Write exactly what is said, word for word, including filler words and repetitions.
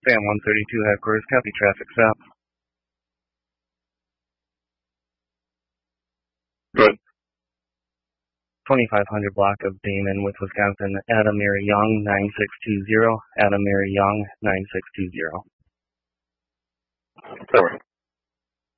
Sam one thirty-two headquarters, copy traffic stop. Good. twenty-five hundred block of Damon with Wisconsin, Adam Mary Young, nine six two zero, Adam Mary Young, nine six two zero. Over.